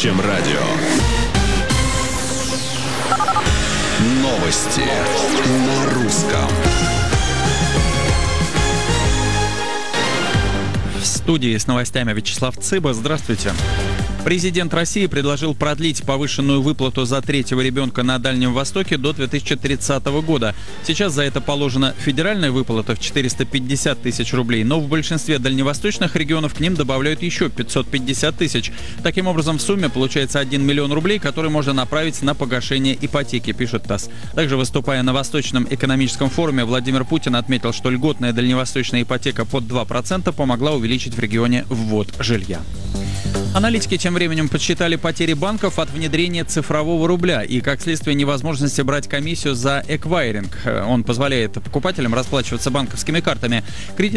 чем радио. Новости на русском. В студии с новостями Вячеслав Цыба. Здравствуйте. Президент России предложил продлить повышенную выплату за третьего ребенка на Дальнем Востоке до 2030 года. Сейчас за это положена федеральная выплата в 450 тысяч рублей, но в большинстве дальневосточных регионов к ним добавляют еще 550 тысяч. Таким образом, в сумме получается 1 миллион рублей, который можно направить на погашение ипотеки, пишет ТАСС. Также, выступая на Восточном экономическом форуме, Владимир Путин отметил, что льготная дальневосточная ипотека под 2% помогла увеличить в регионе ввод жилья. Аналитики тем временем подсчитали потери банков от внедрения цифрового рубля и, как следствие, невозможности брать комиссию за эквайринг. Он позволяет покупателям расплачиваться банковскими картами.